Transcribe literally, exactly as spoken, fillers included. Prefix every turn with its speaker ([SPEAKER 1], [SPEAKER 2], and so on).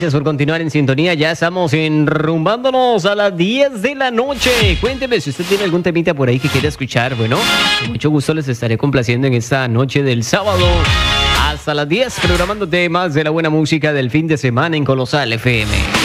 [SPEAKER 1] Gracias por continuar en sintonía. Ya estamos enrumbándonos a las diez de la noche. Cuénteme si usted tiene algún temita por ahí que quiera escuchar. Bueno, con mucho gusto les estaré complaciendo en esta noche del sábado. Hasta las diez, programando temas de la buena música del fin de semana en Colosal F M.